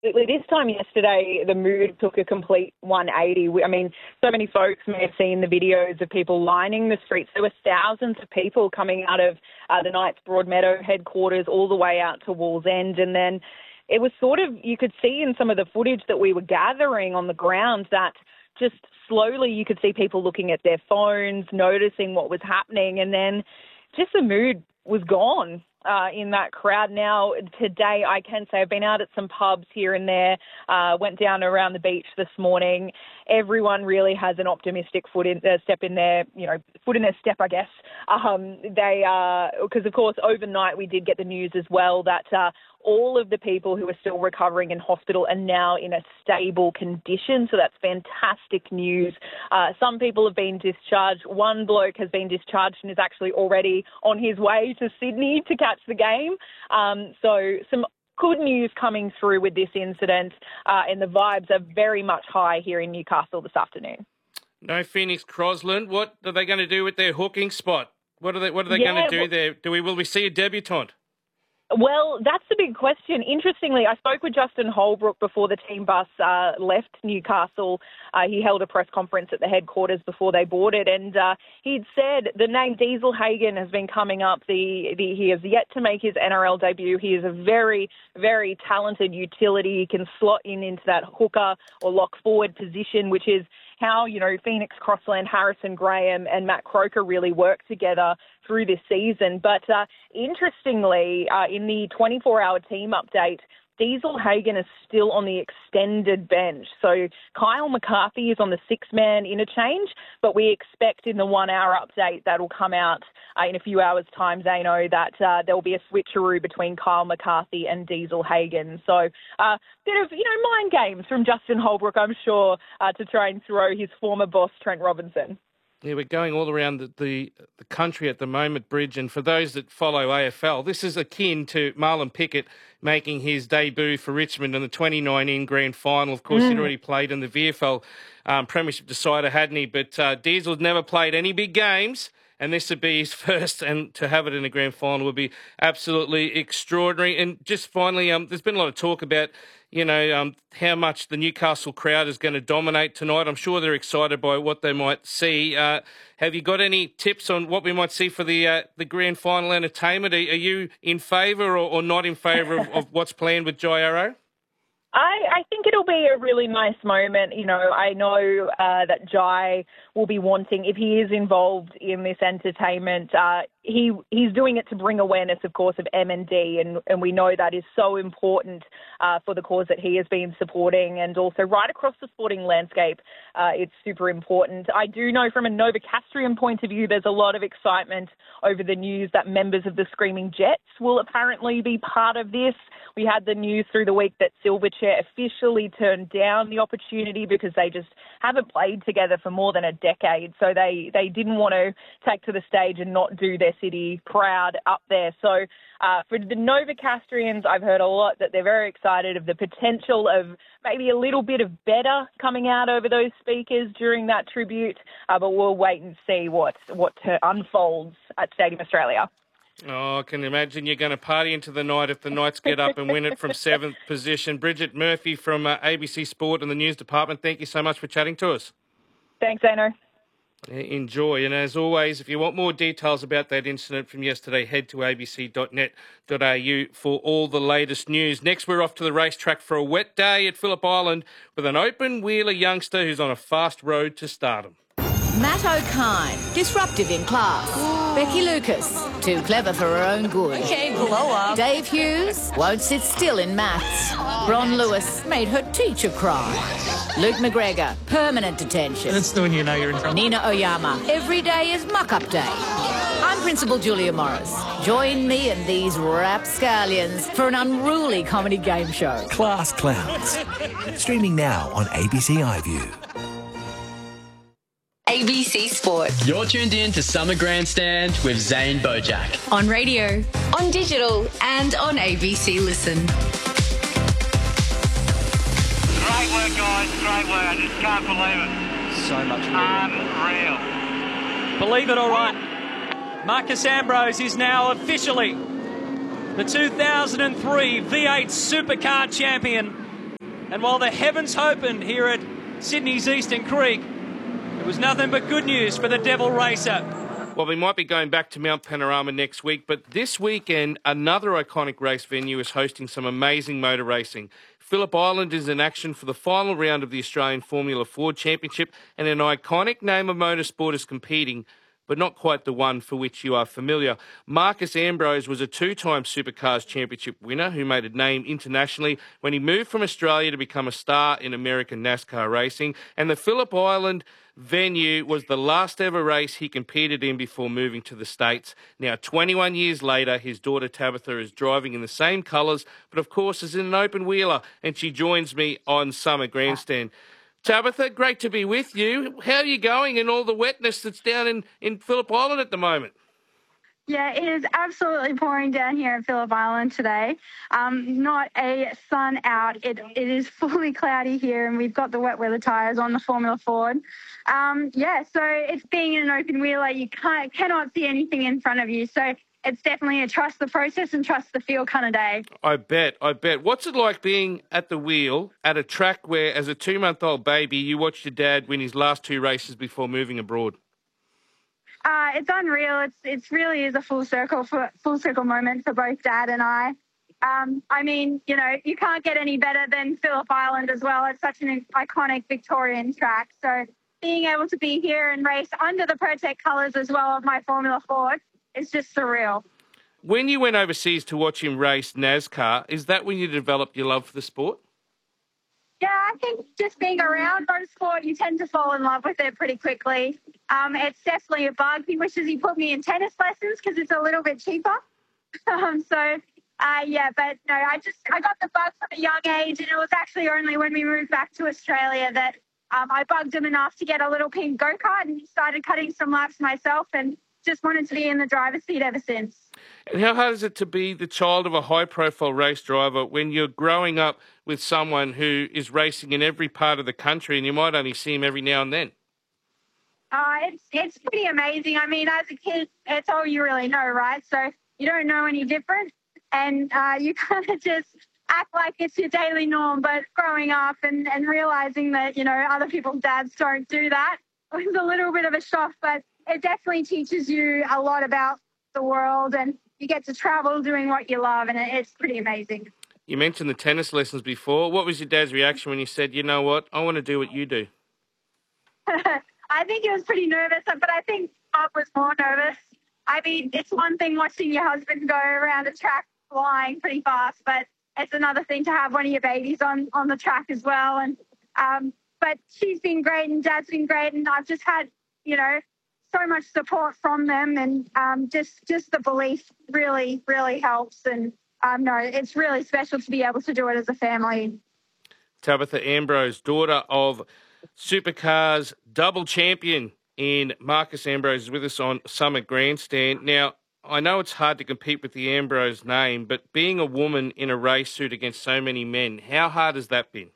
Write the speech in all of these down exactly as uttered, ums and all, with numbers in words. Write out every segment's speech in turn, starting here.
Absolutely. This time yesterday, the mood took a complete one eighty. I mean, so many folks may have seen the videos of people lining the streets. There were thousands of people coming out of uh, the Knights Broadmeadow headquarters all the way out to Wallsend. And then it was sort of, you could see in some of the footage that we were gathering on the ground that just slowly you could see people looking at their phones, noticing what was happening. And then just the mood was gone. Uh, in that crowd. Now, today, I can say I've been out at some pubs here and there, uh, went down around the beach this morning. Everyone really has an optimistic foot in, uh, step in their, you know, foot in their step, I guess. Um, they, because uh, of course, overnight we did get the news as well that uh, all of the people who are still recovering in hospital are now in a stable condition. So that's fantastic news. Uh, some people have been discharged. One bloke has been discharged and is actually already on his way to Sydney to catch the game. Um, so some good news coming through with this incident, uh, and the vibes are very much high here in Newcastle this afternoon. No Phoenix Crosland. What are they going to do with their hooking spot? What are they? What are they yeah, going to do well, there? Do we will we see a debutant? Well, that's the big question. Interestingly, I spoke with Justin Holbrook before the team bus uh, left Newcastle. Uh, he held a press conference at the headquarters before they boarded, and uh, he'd said the name Diesel Hagen has been coming up. The, the he has yet to make his N R L debut. He is a very, very talented utility. He can slot in into that hooker or lock forward position, which is how, you know, Phoenix Crossland, Harrison Graham and Matt Croker really work together through this season. But uh, interestingly, uh, in the twenty-four hour team update, Diesel Hagen is still on the extended bench. So Kyle McCarthy is on the six-man interchange, but we expect in the one-hour update that will come out uh, in a few hours' time, Zano, that uh, there will be a switcheroo between Kyle McCarthy and Diesel Hagen. So a uh, bit of, you know, mind games from Justin Holbrook, I'm sure, uh, to try and throw his former boss, Trent Robinson. Yeah, we're going all around the, the, the country at the moment, Bridge, and for those that follow A F L, this is akin to Marlon Pickett making his debut for Richmond in the twenty nineteen grand final. Of course, mm. he'd already played in the V F L um, premiership decider, hadn't he? But uh, Diesel's never played any big games, and this would be his first, and to have it in a grand final would be absolutely extraordinary. And just finally, um, there's been a lot of talk about, you know, um, how much the Newcastle crowd is going to dominate tonight. I'm sure they're excited by what they might see. Uh, have you got any tips on what we might see for the uh, the grand final entertainment? Are, are you in favour or, or not in favour of, of what's planned with Jai Arrow? I, I think it'll be a really nice moment. You know, I know uh, that Jai will be wanting, if he is involved in this entertainment, uh, he he's doing it to bring awareness, of course, of M and D, and, and we know that is so important uh, for the cause that he has been supporting, and also right across the sporting landscape, uh, it's super important. I do know from a Novocastrian point of view, there's a lot of excitement over the news that members of the Screaming Jets will apparently be part of this. We had the news through the week that Silverchair officially turned down the opportunity because they just haven't played together for more than a decade. So they, they didn't want to take to the stage and not do their city proud up there. So uh, for the Novocastrians, I've heard a lot that they're very excited of the potential of maybe a little bit of better coming out over those speakers during that tribute. Uh, but we'll wait and see what, what unfolds at Stadium Australia. Oh, I can imagine you're going to party into the night if the Knights get up and win it from seventh position. Bridget Murphy from uh, A B C Sport and the News Department, thank you so much for chatting to us. Thanks, Zano. Enjoy. And as always, if you want more details about that incident from yesterday, head to a b c dot net dot a u for all the latest news. Next, we're off to the racetrack for a wet day at Phillip Island with an open-wheeler youngster who's on a fast road to stardom. Matt O'Kine, disruptive in class. Ooh. Becky Lucas, too clever for her own good. Okay, blow up. Dave Hughes, won't sit still in maths. Ron Lewis made her teacher cry. Luke McGregor, permanent detention. That's when you know you're in trouble. Nina Oyama, every day is muck-up day. I'm Principal Julia Morris. Join me and these rapscallions for an unruly comedy game show. Class Clowns. Streaming now on A B C iView. A B C Sport. You're tuned in to Summer Grandstand with Zane Bojack. On radio, on digital, and on A B C Listen. Great work, guys. Great work. I just can't believe it. So much Unreal. Believe it or not, Marcus Ambrose is now officially the two thousand three V eight Supercar champion. And while the heavens opened here at Sydney's Eastern Creek, it was nothing but good news for the Devil Racer. Well, we might be going back to Mount Panorama next week, but this weekend, another iconic race venue is hosting some amazing motor racing. Phillip Island is in action for the final round of the Australian Formula Ford Championship, and an iconic name of motorsport is competing, but not quite the one for which you are familiar. Marcos Ambrose was a two-time Supercars Championship winner who made a name internationally when he moved from Australia to become a star in American NASCAR racing, and the Phillip Island venue was the last ever race he competed in before moving to the States. Now, twenty-one years later, his daughter Tabitha is driving in the same colours, but of course is in an open wheeler, and she joins me on Summer Grandstand. Tabitha, great to be with you. How are you going in all the wetness that's down in, in Phillip Island at the moment? Yeah, it is absolutely pouring down here in Phillip Island today. Um, not a sun out. It, it is fully cloudy here, and we've got the wet weather tyres on the Formula Ford. Um, yeah, so it's being in an open wheeler. You can't, cannot see anything in front of you. So it's definitely a trust the process and trust the feel kind of day. I bet, I bet. What's it like being at the wheel at a track where, as a two-month-old baby, you watched your dad win his last two races before moving abroad? Uh, it's unreal. It's it's really is a full circle for, full circle moment for both Dad and I. Um, I mean, you know, you can't get any better than Phillip Island as well. It's such an iconic Victorian track. So being able to be here and race under the Protect colours as well of my Formula Ford is just surreal. When you went overseas to watch him race NASCAR, is that when you developed your love for the sport? Yeah, I think just being around motorsport, you tend to fall in love with it pretty quickly. Um, it's definitely a bug. He wishes he put me in tennis lessons because it's a little bit cheaper. um, so, uh, yeah, but no, I just I got the bug from a young age, and it was actually only when we moved back to Australia that um, I bugged him enough to get a little pink go-kart and started cutting some laps myself and just wanted to be in the driver's seat ever since. And how hard is it to be the child of a high-profile race driver when you're growing up with someone who is racing in every part of the country and you might only see him every now and then? Uh, it's it's pretty amazing. I mean, as a kid, it's all you really know, right? So you don't know any different, and uh, you kind of just act like it's your daily norm. But growing up and, and realising that, you know, other people's dads don't do that was a little bit of a shock, but it definitely teaches you a lot about the world, and you get to travel doing what you love, and it's pretty amazing. You mentioned the tennis lessons before. What was your dad's reaction when you said, you know what, I want to do what you do? I think he was pretty nervous, but I think Bob was more nervous. I mean, it's one thing watching your husband go around a track flying pretty fast, but it's another thing to have one of your babies on, on the track as well. And um, but she's been great and Dad's been great, and I've just had, you know, so much support from them, and um, just just the belief really, really helps. And um, no, it's really special to be able to do it as a family. Tabitha Ambrose, daughter of Supercars double champion in Marcos Ambrose, is with us on Summer Grandstand. Now, I know it's hard to compete with the Ambrose name, but being a woman in a race suit against so many men, how hard has that been?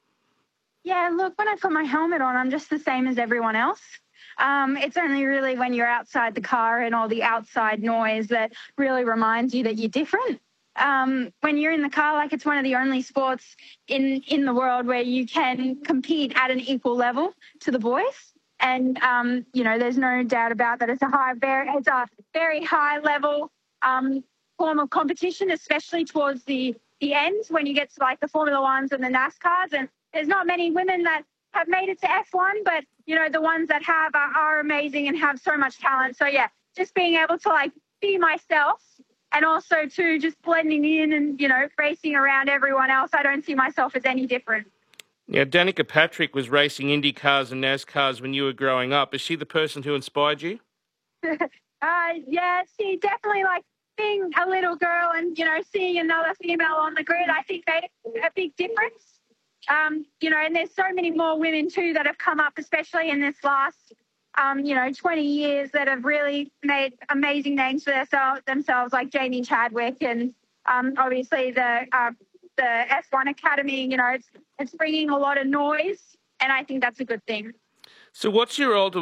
Yeah, look, when I put my helmet on, I'm just the same as everyone else. Um, it's only really when you're outside the car and all the outside noise that really reminds you that you're different. Um, when you're in the car, like, it's one of the only sports in, in the world where you can compete at an equal level to the boys. And, um, you know, there's no doubt about that. It's a high, very, it's a very high level um, form of competition, especially towards the, the end when you get to, like, the Formula Ones and the NASCARs. And there's not many women that have made it to F one, but, you know, the ones that have are, are amazing and have so much talent. So, yeah, just being able to, like, be myself, and also, too, just blending in and, you know, racing around everyone else. I don't see myself as any different. Now, Danica Patrick was racing Indy cars and NASCARs when you were growing up. Is she the person who inspired you? uh, yeah, she definitely, like, being a little girl and, you know, seeing another female on the grid, I think made a big difference. Um, you know, and there's so many more women, too, that have come up, especially in this last Um, you know, twenty years that have really made amazing names for themselves, themselves like Jamie Chadwick, and um, obviously the uh, the F one Academy. You know, it's it's bringing a lot of noise, and I think that's a good thing. So what's your ultimate,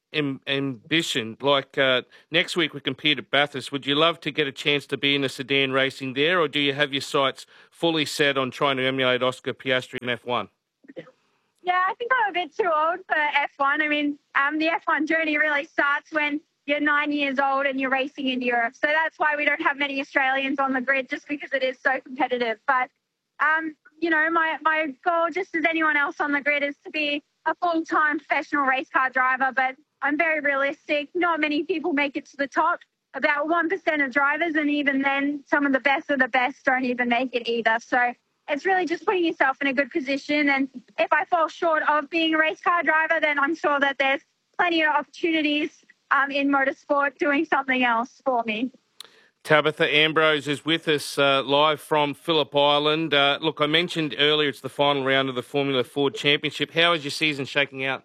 am- ambition? Like uh, next week we compete at Bathurst. Would you love to get a chance to be in the sedan racing there, or do you have your sights fully set on trying to emulate Oscar Piastri in F one? Yeah, I think I'm a bit too old for F one. I mean, um, the F one journey really starts when you're nine years old and you're racing in Europe. So that's why we don't have many Australians on the grid, just because it is so competitive. But, um, you know, my, my goal, just as anyone else on the grid, is to be a full-time professional race car driver. But I'm very realistic. Not many people make it to the top. About one percent of drivers, and even then, some of the best of the best don't even make it either. So it's really just putting yourself in a good position. And if I fall short of being a race car driver, then I'm sure that there's plenty of opportunities um, in motorsport doing something else for me. Tabitha Ambrose is with us uh, live from Phillip Island. Uh, look, I mentioned earlier it's the final round of the Formula Ford Championship. How is your season shaking out?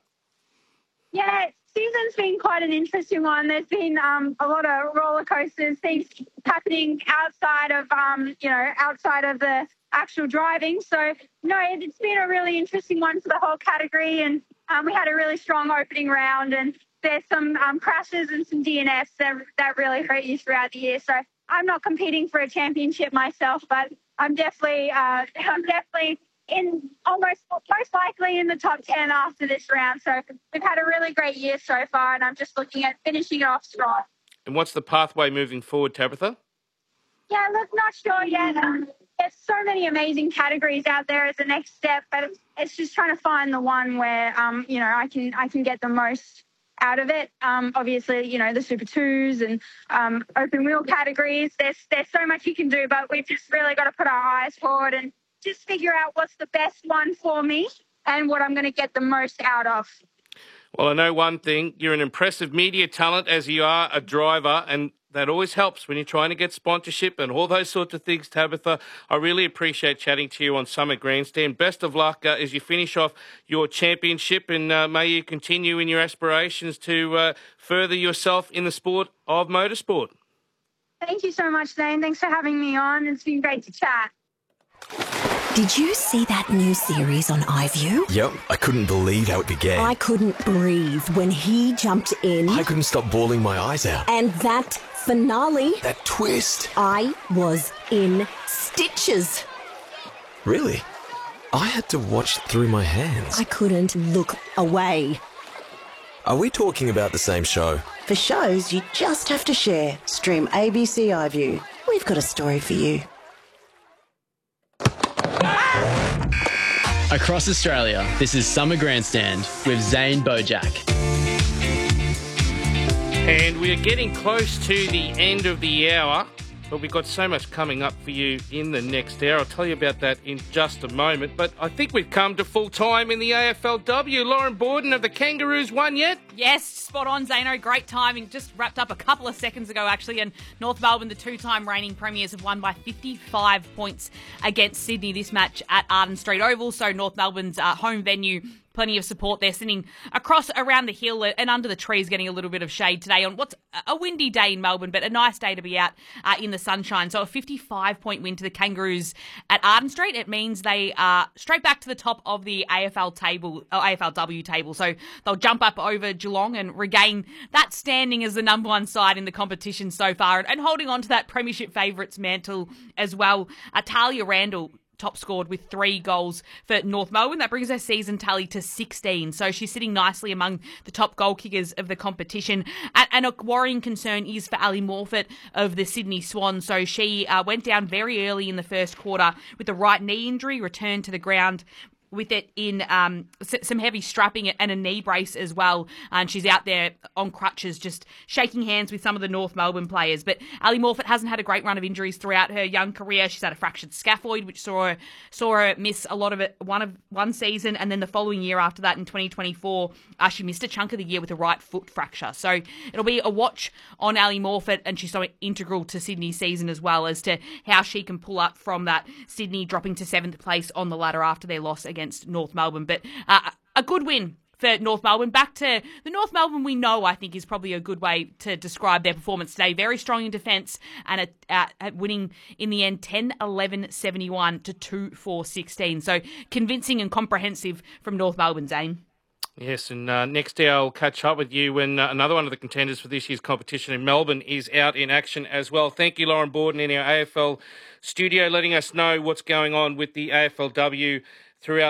Yeah, season's been quite an interesting one. There's been um, a lot of roller coasters, things happening outside of, um, you know, outside of the actual driving. So, no, it's been a really interesting one for the whole category. And um, we had a really strong opening round, and there's some um, crashes and some D N Fs that, that really hurt you throughout the year. So I'm not competing for a championship myself, but I'm definitely, uh, I'm definitely in almost most likely in the top ten after this round. So we've had a really great year so far, and I'm just looking at finishing it off strong. And what's the pathway moving forward, Tabitha? Yeah, look, not sure yet. Um, there's so many amazing categories out there as the next step, but it's, it's just trying to find the one where, um, you know, I can I can get the most out of it. Um, obviously, you know, the Super Twos and um, open wheel categories. There's there's so much you can do, but we've just really got to put our eyes forward and just figure out what's the best one for me and what I'm going to get the most out of. Well, I know one thing. You're an impressive media talent, as you are a driver, and that always helps when you're trying to get sponsorship and all those sorts of things, Tabitha. I really appreciate chatting to you on Summer Grandstand. Best of luck uh, as you finish off your championship, and uh, may you continue in your aspirations to uh, further yourself in the sport of motorsport. Thank you so much, Zane. Thanks for having me on. It's been great to chat. Did you see that new series on iView? Yep, I couldn't believe how it began. I couldn't breathe when he jumped in. I couldn't stop bawling my eyes out. And that finale. That twist. I was in stitches. Really? I had to watch through my hands. I couldn't look away. Are we talking about the same show? For shows you just have to share. Stream A B C iView. We've got a story for you. Across Australia, this is Summer Grandstand with Zane Bojack. And we're getting close to the end of the hour, but we've got so much coming up for you in the next hour. I'll tell you about that in just a moment. But I think we've come to full time in the A F L W. Lauren Borden, have the Kangaroos won yet? Yes, spot on, Zano. Great timing. Just wrapped up a couple of seconds ago, actually. And North Melbourne, the two-time reigning premiers, have won by fifty-five points against Sydney this match at Arden Street Oval. So North Melbourne's uh, home venue. Plenty of support there, sitting across around the hill and under the trees, getting a little bit of shade today on what's a windy day in Melbourne, but a nice day to be out uh, in the sunshine. So a fifty-five point win to the Kangaroos at Arden Street. It means they are straight back to the top of the A F L table, uh, A F L W table. So they'll jump up over Geelong and regain that standing as the number one side in the competition so far, and, and holding on to that premiership favourites mantle as well. Uh, Talia Randall top scored with three goals for North Melbourne. That brings her season tally to sixteen. So she's sitting nicely among the top goal kickers of the competition. And, and a worrying concern is for Ali Morfitt of the Sydney Swans. So she uh, went down very early in the first quarter with a right knee injury, returned to the ground with it in um, some heavy strapping and a knee brace as well. And she's out there on crutches, just shaking hands with some of the North Melbourne players. But Ali Morfitt hasn't had a great run of injuries throughout her young career. She's had a fractured scaphoid, which saw her saw her miss a lot of it one of one season, and then the following year after that, in twenty twenty-four, uh, she missed a chunk of the year with a right foot fracture. So it'll be a watch on Ali Morfitt, and she's so integral to Sydney's season as well, as to how she can pull up from that Sydney dropping to seventh place on the ladder after their loss against North Melbourne. But uh, a good win for North Melbourne. Back to the North Melbourne we know, I think, is probably a good way to describe their performance today. Very strong in defence, and at, at, at winning in the end ten eleven seventy-one to two four sixteen. So convincing and comprehensive from North Melbourne, Zane. Yes, and uh, next day I'll catch up with you when uh, another one of the contenders for this year's competition in Melbourne is out in action as well. Thank you, Lauren Borden, in our A F L studio, letting us know what's going on with the A F L W throughout